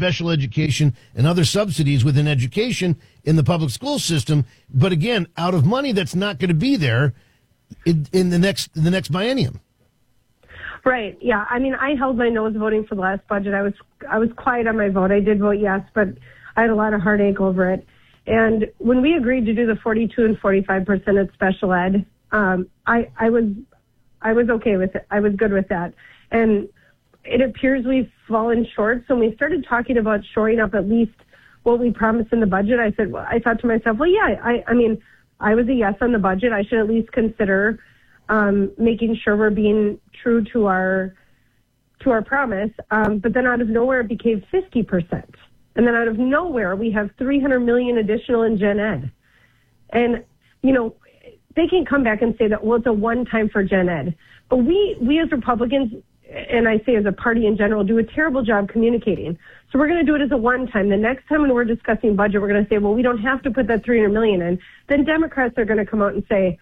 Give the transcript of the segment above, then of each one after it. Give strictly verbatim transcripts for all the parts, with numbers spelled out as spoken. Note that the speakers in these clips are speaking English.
special education and other subsidies within education in the public school system. But again, out of money that's not going to be there in, in the next the next biennium. Right. Yeah. I mean, I held my nose voting for the last budget. I was I was quiet on my vote. I did vote yes, but I had a lot of heartache over it. And when we agreed to do the forty-two and forty-five percent at special ed, um, I, I was I was okay with it. I was good with that. And it appears we've fallen short. So when we started talking about shoring up at least what we promised in the budget, I said, well, I thought to myself, well, yeah, I, I mean, I was a yes on the budget. I should at least consider um, making sure we're being true to our to our promise. Um, but then out of nowhere, it became fifty percent. And then out of nowhere, we have three hundred million dollars additional in gen ed. And, you know, they can come back and say that, well, it's a one-time for gen ed. But we, we as Republicans, and I say as a party in general, do a terrible job communicating. So we're going to do it as a one-time. The next time when we're discussing budget, we're going to say, well, we don't have to put that three hundred million dollars in. Then Democrats are going to come out and say,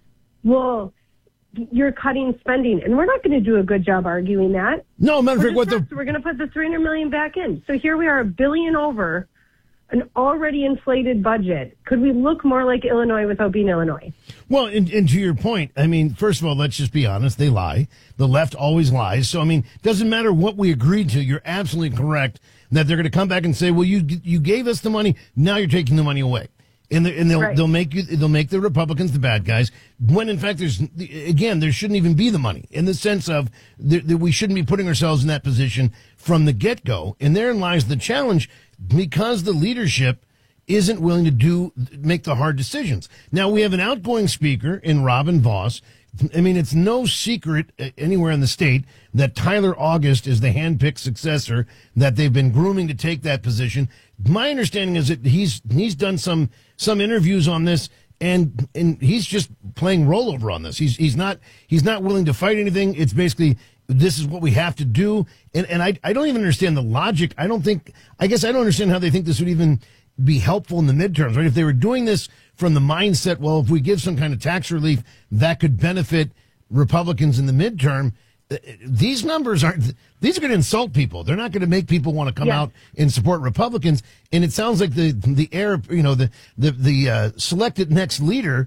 well, you're cutting spending. And we're not going to do a good job arguing that. No, matter of fact, what the... We're going to put the three hundred million dollars back in. So here we are, a billion over an already inflated budget. Could we look more like Illinois without being Illinois? Well, and, and to your point, I mean, first of all, let's just be honest. They lie. The left always lies. So, I mean, doesn't matter what we agreed to. You're absolutely correct that they're going to come back and say, well, you you gave us the money. Now you're taking the money away. And, and they'll right. they'll make you they'll make the Republicans the bad guys when in fact there's again there shouldn't even be the money in the sense of that we shouldn't be putting ourselves in that position from the get go. And therein lies the challenge because the leadership isn't willing to do make the hard decisions. Now we have an outgoing speaker in Robin Vos. I mean, it's no secret anywhere in the state that Tyler August is the handpicked successor that they've been grooming to take that position. My understanding is that he's he's done some some interviews on this, and and he's just playing rollover on this. He's he's not he's not willing to fight anything. It's basically this is what we have to do, and and I I don't even understand the logic. I don't think I guess I don't understand how they think this would even be helpful in the midterms, right? If they were doing this from the mindset, well, if we give some kind of tax relief, that could benefit Republicans in the midterm. These numbers aren't, these are going to insult people. They're not going to make people want to come yeah. out and support Republicans. And it sounds like the, the air, you know, the, the, the, uh, selected next leader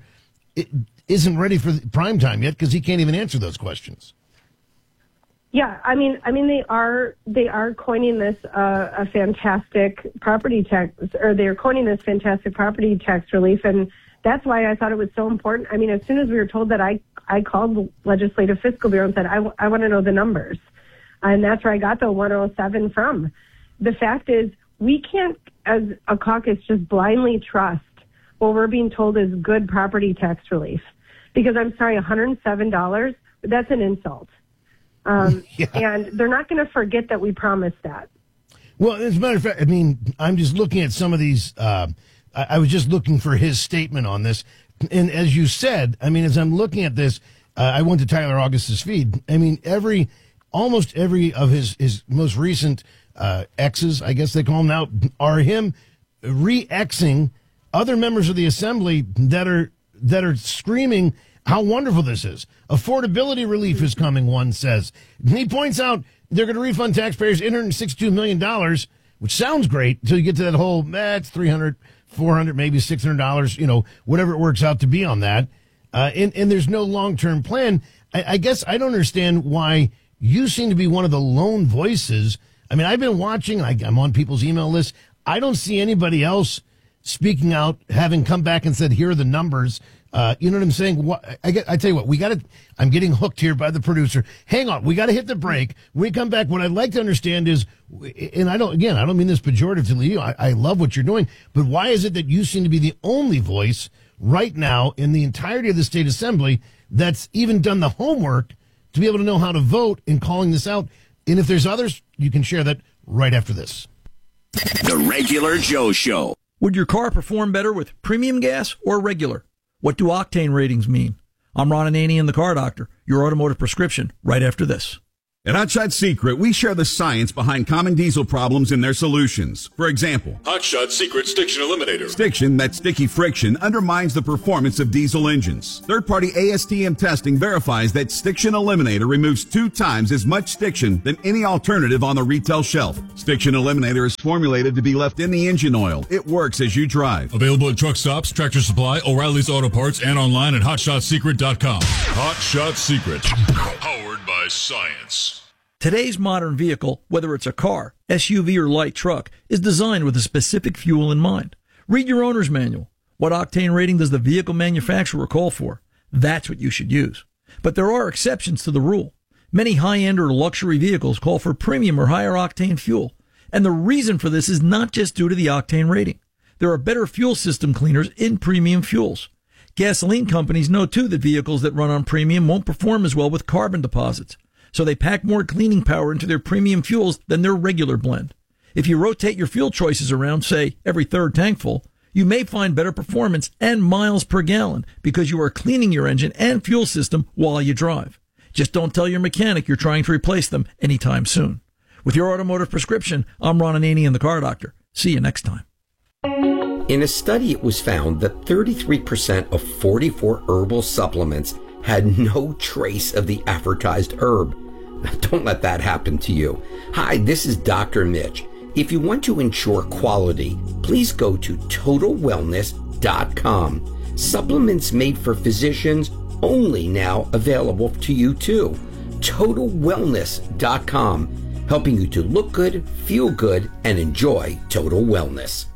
isn't ready for prime time yet because he can't even answer those questions. Yeah, I mean, I mean, they are they are coining this uh, a fantastic property tax, or they're coining this fantastic property tax relief, and that's why I thought it was so important. I mean, as soon as we were told that, I I called the Legislative Fiscal Bureau and said, I, I want to know the numbers, and that's where I got the one oh seven from. The fact is, we can't, as a caucus, just blindly trust what we're being told is good property tax relief, because I'm sorry, one hundred seven dollars, that's an insult. Um, yeah. And they're not going to forget that we promised that. Well, as a matter of fact, I mean, I'm just looking at some of these. Uh, I, I was just looking for his statement on this. And as you said, I mean, as I'm looking at this, uh, I went to Tyler August's feed. I mean, every, almost every of his, his most recent uh, exes, I guess they call them now, are him re-exing other members of the assembly that are that are screaming how wonderful this is. Affordability relief is coming, one says. And he points out they're going to refund taxpayers eight hundred sixty-two million dollars, which sounds great until you get to that whole, eh, it's three hundred, four hundred, maybe six hundred dollars, you know, whatever it works out to be on that. Uh, and, and there's no long-term plan. I, I guess I don't understand why you seem to be one of the lone voices. I mean, I've been watching, I, I'm on people's email lists. I don't see anybody else speaking out, having come back and said, here are the numbers. Uh, you know what I'm saying? What, I get, I tell you what, we got to, I'm getting hooked here by the producer. Hang on. We got to hit the break. When we come back, what I'd like to understand is, and I don't, again, I don't mean this pejoratively. I, I love what you're doing, but why is it that you seem to be the only voice right now in the entirety of the state assembly that's even done the homework to be able to know how to vote in calling this out? And if there's others, you can share that right after this. The Regular Joe Show. Would your car perform better with premium gas or regular? What do octane ratings mean? I'm Ron Ananian, the Car Doctor, your automotive prescription, right after this. At Hotshot Secret, we share the science behind common diesel problems and their solutions. For example, Hotshot Secret Stiction Eliminator. Stiction, that sticky friction, undermines the performance of diesel engines. Third-party A S T M testing verifies that Stiction Eliminator removes two times as much stiction than any alternative on the retail shelf. Stiction Eliminator is formulated to be left in the engine oil. It works as you drive. Available at truck stops, Tractor Supply, O'Reilly's Auto Parts, and online at hot shot secret dot com. Hotshot Secret. Powered by science. Today's modern vehicle, whether it's a car, S U V, or light truck, is designed with a specific fuel in mind. Read your owner's manual. What octane rating does the vehicle manufacturer call for? That's what you should use. But there are exceptions to the rule. Many high-end or luxury vehicles call for premium or higher octane fuel. And the reason for this is not just due to the octane rating. There are better fuel system cleaners in premium fuels. Gasoline companies know, too, that vehicles that run on premium won't perform as well with carbon deposits. So they pack more cleaning power into their premium fuels than their regular blend. If you rotate your fuel choices around, say, every third tankful, you may find better performance and miles per gallon because you are cleaning your engine and fuel system while you drive. Just don't tell your mechanic you're trying to replace them anytime soon. With your automotive prescription, I'm Ron Ananian, the Car Doctor. See you next time. In a study, it was found that thirty-three percent of forty-four herbal supplements had no trace of the advertised herb. Don't let that happen to you. Hi, this is Doctor Mitch. If you want to ensure quality, please go to total wellness dot com. Supplements made for physicians only now available to you too. total wellness dot com, helping you to look good, feel good, and enjoy total wellness.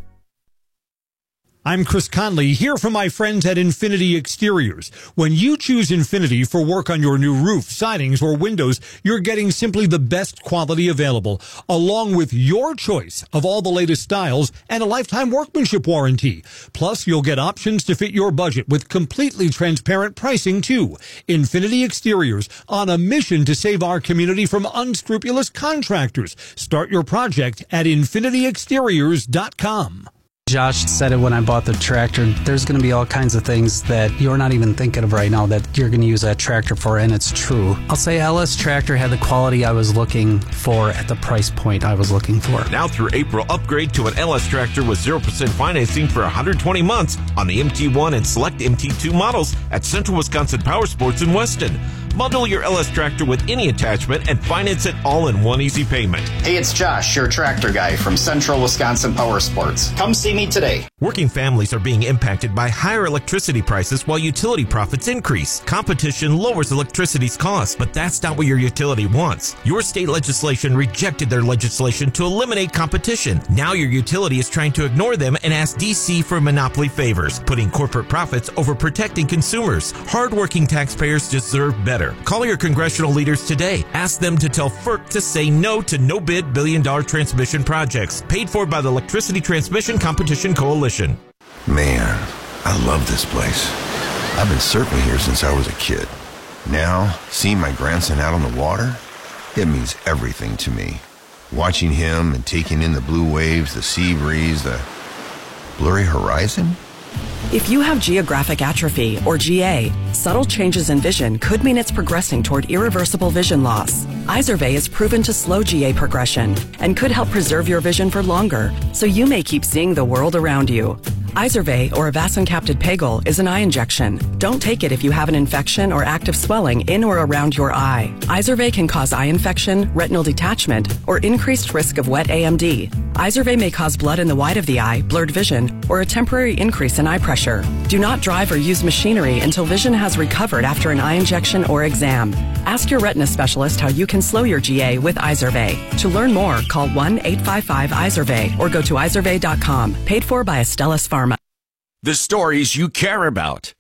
I'm Chris Conley, here from my friends at Infinity Exteriors. When you choose Infinity for work on your new roof, sidings, or windows, you're getting simply the best quality available, along with your choice of all the latest styles and a lifetime workmanship warranty. Plus, you'll get options to fit your budget with completely transparent pricing, too. Infinity Exteriors, on a mission to save our community from unscrupulous contractors. Start your project at infinity exteriors dot com. Josh said it when I bought the tractor. There's going to be all kinds of things that you're not even thinking of right now that you're going to use that tractor for, and it's true. I'll say L S Tractor had the quality I was looking for at the price point I was looking for. Now through April, upgrade to an L S Tractor with zero percent financing for one hundred twenty months on the M T one and select M T two models at Central Wisconsin Power Sports in Weston. Bundle your L S Tractor with any attachment and finance it all in one easy payment. Hey, it's Josh, your tractor guy from Central Wisconsin Power Sports. Come see me today. Working families are being impacted by higher electricity prices while utility profits increase. Competition lowers electricity's cost, but that's not what your utility wants. Your state legislation rejected their legislation to eliminate competition. Now your utility is trying to ignore them and ask D C for monopoly favors, putting corporate profits over protecting consumers. Hardworking taxpayers deserve better. Call your congressional leaders today. Ask them to tell FERC to say no to no-bid billion-dollar transmission projects paid for by the Electricity Transmission Competition Coalition. Man, I love this place. I've been surfing here since I was a kid. Now, seeing my grandson out on the water, it means everything to me. Watching him and taking in the blue waves, the sea breeze, the blurry horizon. If you have geographic atrophy, or G A, subtle changes in vision could mean it's progressing toward irreversible vision loss. Izervay is proven to slow G A progression and could help preserve your vision for longer, so you may keep seeing the world around you. Izervay, or avacincaptad pegol, is an eye injection. Don't take it if you have an infection or active swelling in or around your eye. Izervay can cause eye infection, retinal detachment, or increased risk of wet A M D. Izervay may cause blood in the white of the eye, blurred vision, or a temporary increase in eye pressure. Do not drive or use machinery until vision has recovered after an eye injection or exam. Ask your retina specialist how you can slow your G A with Izervay. To learn more, call one eight five five Izervay or go to izervay dot com. Paid for by Astellas Pharma. The stories you care about.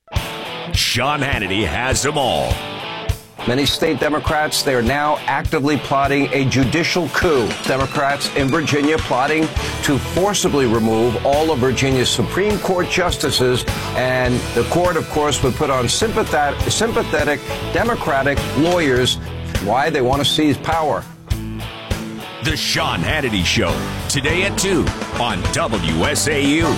Sean Hannity has them all. Many state Democrats, they are now actively plotting a judicial coup. Democrats in Virginia plotting to forcibly remove all of Virginia's Supreme Court justices. And the court, of course, would put on sympathetic, sympathetic Democratic lawyers. Why? They want to seize power. The Sean Hannity Show, today at two on W S A U.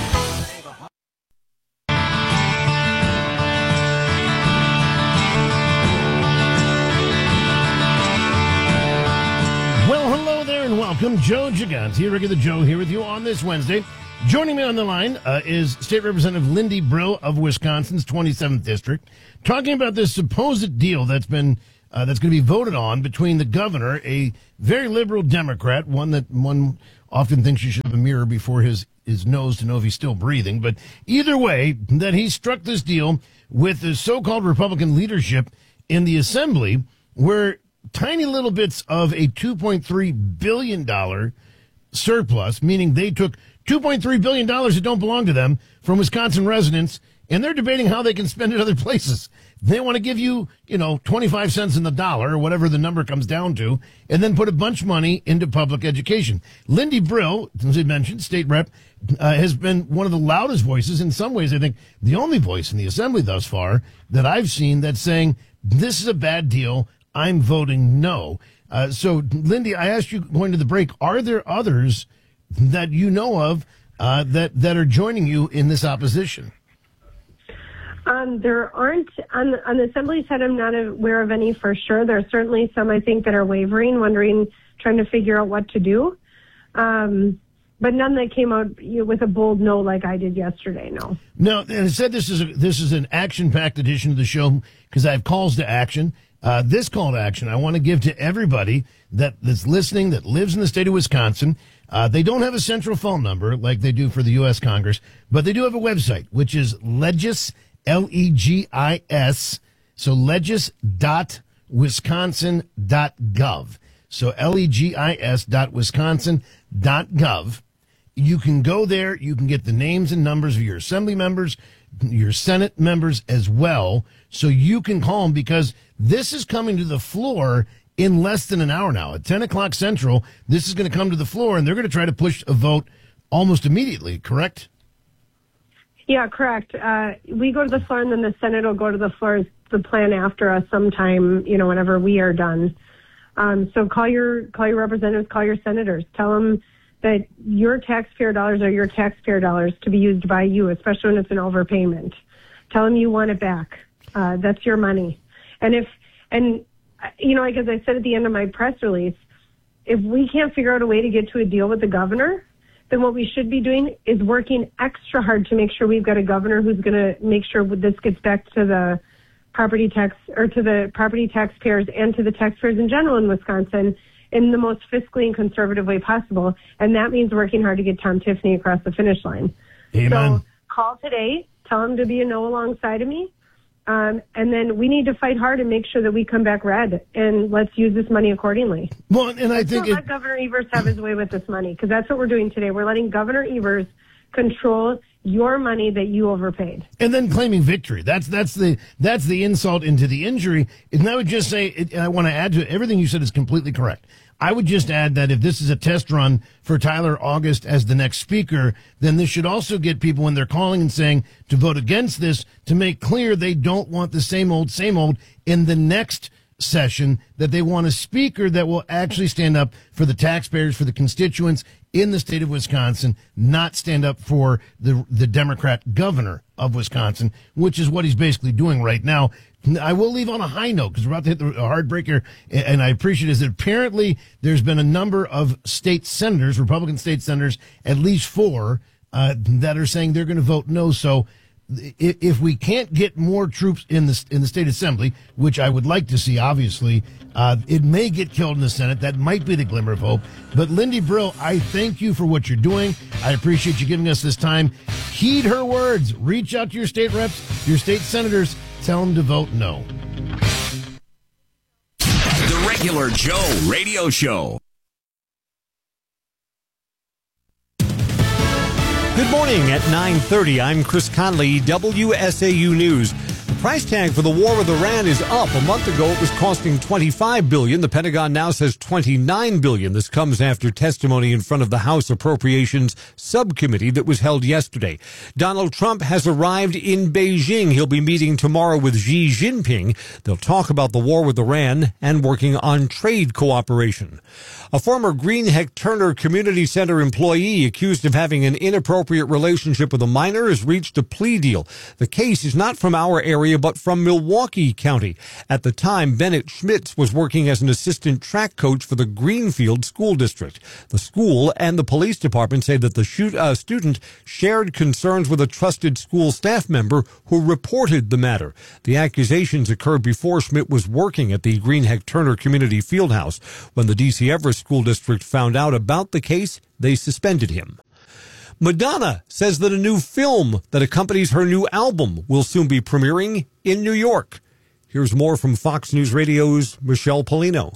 welcome Joe Gigant here, regular Joe, here with you on this Wednesday. Joining me on the line uh, is State Representative Lindy Brill of Wisconsin's twenty-seventh District, talking about this supposed deal that's been uh, that's going to be voted on between the governor, a very liberal Democrat, one that one often thinks you should have a mirror before his his nose to know if he's still breathing. But either way, that he struck this deal with the so-called Republican leadership in the Assembly, where tiny little bits of a two point three billion dollars surplus, meaning they took two point three billion dollars that don't belong to them from Wisconsin residents, and they're debating how they can spend it other places. They want to give you, you know, twenty-five cents in the dollar, or whatever the number comes down to, and then put a bunch of money into public education. Lindy Brill, as I mentioned, state rep, uh, has been one of the loudest voices, in some ways, I think, the only voice in the Assembly thus far that I've seen that's saying, this is a bad deal, I'm voting no. Uh, so, Lindy, I asked you going to the break, are there others that you know of uh, that, that are joining you in this opposition? Um, there aren't, on, on the Assembly side, I'm not aware of any for sure. There are certainly some, I think, that are wavering, wondering, trying to figure out what to do. Um, but none that came out you know, with a bold no like I did yesterday, no. No, and it said this is a, this is an action-packed edition of the show because I have calls to action. Uh, this call to action I want to give to everybody that, that's listening, that lives in the state of Wisconsin. Uh, they don't have a central phone number like they do for the U S Congress, but they do have a website, which is Legis, L E G I S, so legis dot wisconsin dot gov. So L E G I S dot wisconsin dot gov. You can go there. You can get the names and numbers of your assembly members, your Senate members as well, so you can call them, because this is coming to the floor in less than an hour now. At ten o'clock Central, this is going to come to the floor, and they're going to try to push a vote almost immediately, correct? Yeah, correct. Uh, we go to the floor, and then the Senate will go to the floor as the plan after us sometime, you know, whenever we are done. Um, so call your call your representatives, call your senators. Tell them that your taxpayer dollars are your taxpayer dollars to be used by you, especially when it's an overpayment. Tell them you want it back. Uh, that's your money. And if, and, you know, like as I said at the end of my press release, if we can't figure out a way to get to a deal with the governor, then what we should be doing is working extra hard to make sure we've got a governor who's going to make sure this gets back to the property tax, or to the property taxpayers and to the taxpayers in general in Wisconsin in the most fiscally and conservative way possible. And that means working hard to get Tom Tiffany across the finish line. Amen. So call today, tell him to be a no alongside of me. Um, and then we need to fight hard and make sure that we come back red, and let's use this money accordingly. Well, and I think Don't it, let Governor Evers have his way with this money, because that's what we're doing today. We're letting Governor Evers control your money that you overpaid, and then claiming victory. That's that's the that's the insult into the injury. And I would just say, it, I want to add to it, everything you said is completely correct. I would just add that if this is a test run for Tyler August as the next speaker, then this should also get people, when they're calling and saying to vote against this, to make clear they don't want the same old, same old in the next session, that they want a speaker that will actually stand up for the taxpayers, for the constituents in the state of Wisconsin, not stand up for the the Democrat governor of Wisconsin, which is what he's basically doing right now. I will leave on a high note, because we're about to hit the hard breaker, and I appreciate it, is that apparently there's been a number of state senators, Republican state senators, at least four, uh, that are saying they're going to vote no. So if we can't get more troops in the in the state assembly, which I would like to see, obviously, uh, it may get killed in the Senate. That might be the glimmer of hope. But Lindy Brill, I thank you for what you're doing. I appreciate you giving us this time. Heed her words. Reach out to your state reps, your state senators. Tell them to vote no. The Regular Joe Radio Show. Good morning at nine thirty. I'm Chris Conley, W S A U News. The price tag for the war with Iran is up. A month ago, it was costing twenty-five billion dollars. The Pentagon now says twenty-nine billion dollars. This comes after testimony in front of the House Appropriations Subcommittee that was held yesterday. Donald Trump has arrived in Beijing. He'll be meeting tomorrow with Xi Jinping. They'll talk about the war with Iran and working on trade cooperation. A former Greenheck Turner Community Center employee accused of having an inappropriate relationship with a minor has reached a plea deal. The case is not from our area area, but from Milwaukee County. At the time, Bennett Schmitz was working as an assistant track coach for the Greenfield School District. The school and the police department say that the shoot, uh, student shared concerns with a trusted school staff member who reported the matter. The accusations occurred before Schmidt was working at the Greenheck Turner Community Fieldhouse. When the D C Everest School District found out about the case, they suspended him. Madonna says that a new film that accompanies her new album will soon be premiering in New York. Here's more from Fox News Radio's Michelle Polino.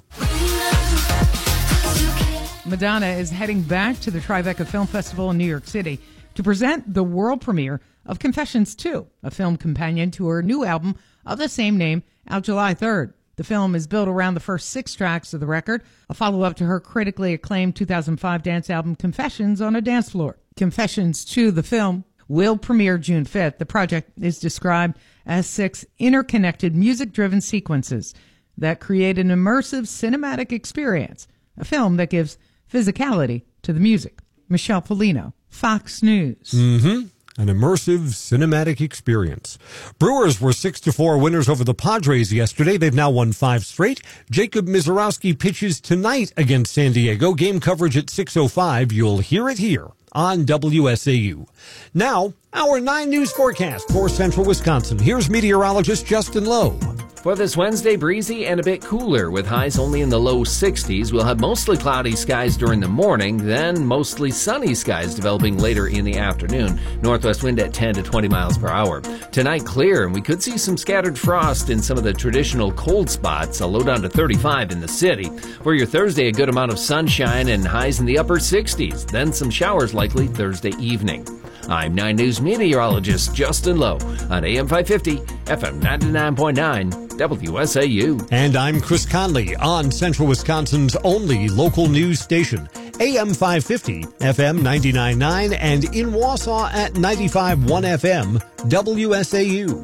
Madonna is heading back to the Tribeca Film Festival in New York City to present the world premiere of Confessions two, a film companion to her new album of the same name, out July third. The film is built around the first six tracks of the record, a follow-up to her critically acclaimed two thousand five dance album Confessions on a Dance Floor. Confessions two, the film, will premiere June fifth. The project is described as six interconnected music-driven sequences that create an immersive cinematic experience, a film that gives physicality to the music. Michelle Polino, Fox News. Mm-hmm. An immersive cinematic experience. Brewers were six to four winners over the Padres yesterday. They've now won five straight. Jacob Mizorowski pitches tonight against San Diego. Game coverage at six oh five. You'll hear it here on W S A U. Now, our nine news forecast for central Wisconsin. Here's meteorologist Justin Lowe. For this Wednesday, breezy and a bit cooler with highs only in the low sixties. We'll have mostly cloudy skies during the morning, then mostly sunny skies developing later in the afternoon. Northwest wind at ten to twenty miles per hour. Tonight, clear, and we could see some scattered frost in some of the traditional cold spots, a low down to thirty-five in the city. For your Thursday, a good amount of sunshine and highs in the upper sixties, then some showers likely Thursday evening. I'm nine News meteorologist Justin Lowe on A M five fifty, F M ninety-nine point nine, W S A U. And I'm Chris Conley on Central Wisconsin's only local news station, A M five fifty, F M ninety-nine point nine, and in Wausau at ninety-five point one F M, W S A U.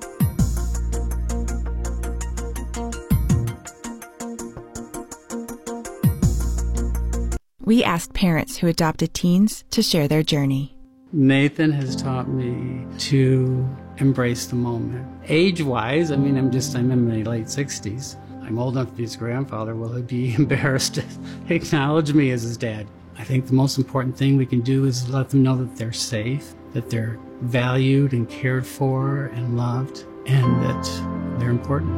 We asked parents who adopted teens to share their journey. Nathan has taught me to embrace the moment. Age-wise, I mean, I'm just, I'm in my late sixties. I'm old enough to be his grandfather. Will he be embarrassed to acknowledge me as his dad? I think the most important thing we can do is let them know that they're safe, that they're valued and cared for and loved, and that they're important.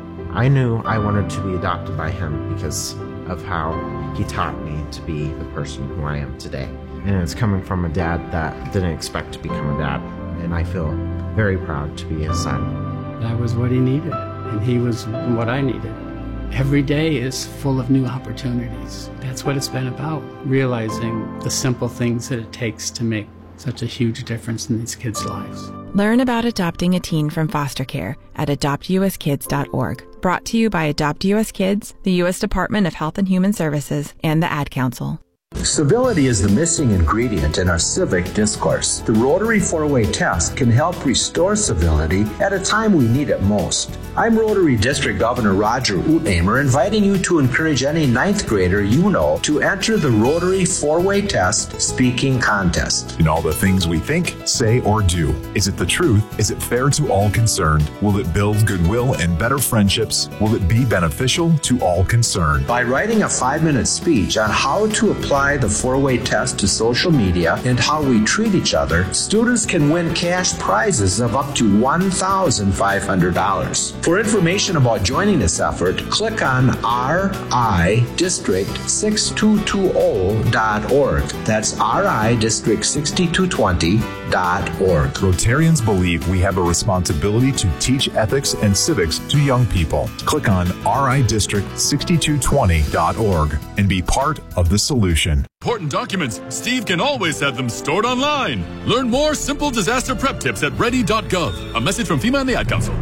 I knew I wanted to be adopted by him because of how he taught me to be the person who I am today. And it's coming from a dad that didn't expect to become a dad. And I feel very proud to be his son. That was what he needed, and he was what I needed. Every day is full of new opportunities. That's what it's been about, realizing the simple things that it takes to make such a huge difference in these kids' lives. Learn about adopting a teen from foster care at adopt u s kids dot org. Brought to you by Adopt U S Kids, the U S Department of Health and Human Services, and the Ad Council. Civility is the missing ingredient in our civic discourse. The Rotary four-way test can help restore civility at a time we need it most. I'm Rotary District Governor Roger Uthamer, inviting you to encourage any ninth grader you know to enter the Rotary four-way test speaking contest. In all the things we think, say, or do, is it the truth? Is it fair to all concerned? Will it build goodwill and better friendships? Will it be beneficial to all concerned? By writing a five-minute speech on how to apply the four-way test to social media and how we treat each other, students can win cash prizes of up to one thousand five hundred dollars. For information about joining this effort, click on R I District six two two zero dot org. That's R I District six two two zero dot org. Rotarians believe we have a responsibility to teach ethics and civics to young people. Click on R I District six two two zero dot org and be part of the solution. Important documents, Steve can always have them stored online. Learn more simple disaster prep tips at ready dot gov. A message from FEMA and the Ad Council.